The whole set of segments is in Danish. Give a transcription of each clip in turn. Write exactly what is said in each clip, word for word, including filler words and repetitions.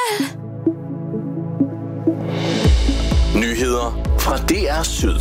Nyheder fra D R Syd.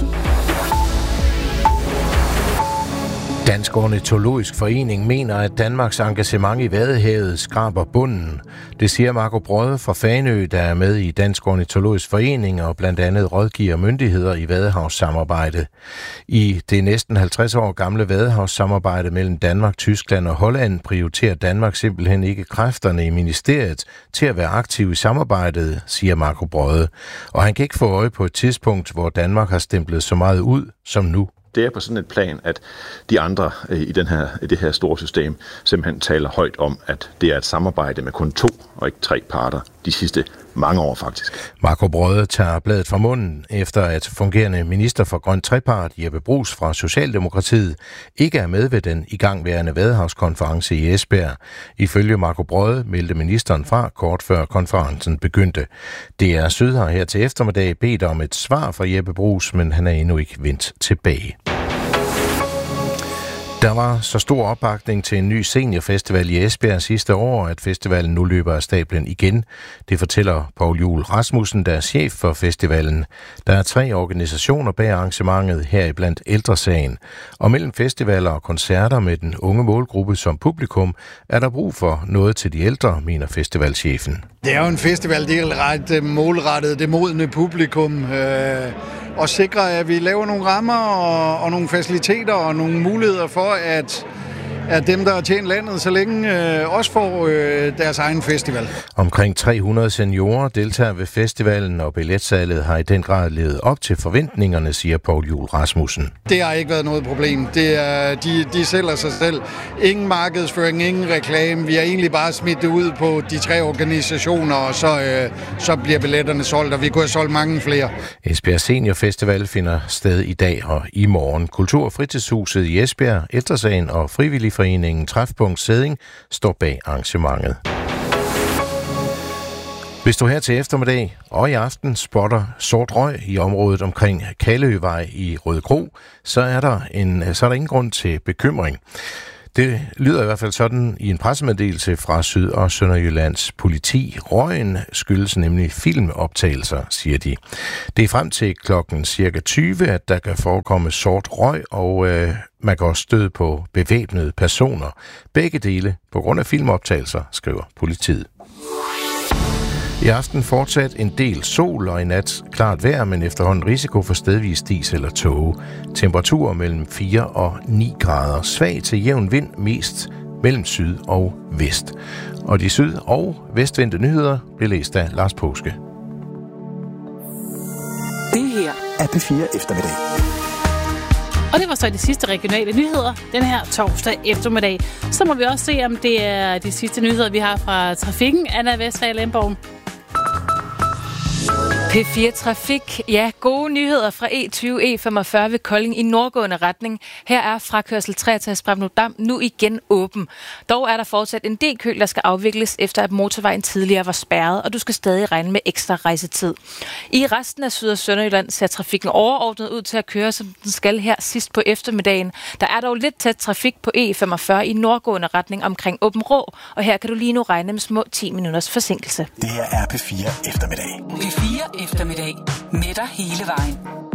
Dansk Ornitologisk Forening mener, at Danmarks engagement i Vadehavet skraber bunden. Det siger Marco Brøde fra Fanø, der er med i Dansk Ornitologisk Forening og blandt andet rådgiver myndigheder i Vadehavssamarbejde. I det næsten halvtreds år gamle Vadehavssamarbejde mellem Danmark, Tyskland og Holland prioriterer Danmark simpelthen ikke kræfterne i ministeriet til at være aktiv i samarbejdet, siger Marco Brøde. Og han kan ikke få øje på et tidspunkt, hvor Danmark har stemplet så meget ud som nu. Det er på sådan et plan, at de andre i, den her, i det her store system simpelthen taler højt om, at det er et samarbejde med kun to og ikke tre parter de sidste mange år faktisk. Marco Brøde tager bladet fra munden, efter at fungerende minister for Grøn Trepart, Jeppe Bruus fra Socialdemokratiet, ikke er med ved den igangværende Vadehavskonference i Esbjerg. Ifølge Marco Brøde meldte ministeren fra kort før konferencen begyndte. D R Syd har her til eftermiddag bedt om et svar fra Jeppe Bruus, men han er endnu ikke vendt tilbage. Der var så stor opbakning til en ny seniorfestival i Esbjerg sidste år, at festivalen nu løber af stablen igen. Det fortæller Poul Juhl Rasmussen, der er chef for festivalen. Der er tre organisationer bag arrangementet, heriblandt Ældresagen. Og mellem festivaler og koncerter med den unge målgruppe som publikum, er der brug for noget til de ældre, mener festivalchefen. Det er jo en festival, det er ret målrettet det modne publikum. Øh og sikre, at vi laver nogle rammer og, og nogle faciliteter og nogle muligheder for, at, at dem, der har tjent landet så længe, øh, også får øh, deres egen festival. Omkring tre hundrede seniorer deltager ved festivalen, og billetsalget har i den grad levet op til forventningerne, siger Poul Juhl Rasmussen. Det har ikke været noget problem. Det er, de, de sælger sig selv. Ingen markedsføring, ingen reklame. Vi har egentlig bare smidt det ud på de tre organisationer, og så, øh, så bliver billetterne solgt, og vi kunne have solgt mange flere. Esbjerg Senior Festival finder sted i dag og i morgen. Kultur- og fritidshuset i Esbjerg, Ældresagen og Frivilligforeningen Træfpunkt Sæding står bag arrangementet. Hvis du her til eftermiddag og i aften spotter sort røg i området omkring Kaløvej i Rødekro, så er der, en, så er der ingen grund til bekymring. Det lyder i hvert fald sådan i en pressemeddelelse fra Syd- og Sønderjyllands politi. Røgen skyldes nemlig filmoptagelser, siger de. Det er frem til klokken cirka tyve, at der kan forekomme sort røg, og øh, man kan også støde på bevæbnede personer. Begge dele på grund af filmoptagelser, skriver politiet. I aften fortsat en del sol og i nat klart vejr, men efterhånden risiko for stedvis dis eller tåge. Temperaturer mellem fire og ni grader. Svag til jævn vind mest mellem syd og vest. Og de syd- og vestvendte nyheder bliver læst af Lars Påske. Det her er P fire eftermiddag. Og det var så de sidste regionale nyheder den her torsdag eftermiddag. Så må vi også se, om det er de sidste nyheder, vi har fra trafikken. Anna Vestfald Lemborg. P fire Trafik. Ja, gode nyheder fra E tyve E femogfyrre ved Kolding i nordgående retning. Her er frakørsel treogtres Bramnodam nu igen åben. Dog er der fortsat en del kø, der skal afvikles, efter at motorvejen tidligere var spærret, og du skal stadig regne med ekstra rejsetid. I resten af Syd- og Sønderjylland ser trafikken overordnet ud til at køre, som den skal her sidst på eftermiddagen. Der er dog lidt tæt trafik på E femogfyrre i nordgående retning omkring Åbenrå, og her kan du lige nu regne med små ti minutters forsinkelse. Det her er P fire eftermiddag. P fire eftermiddag med dig hele vejen.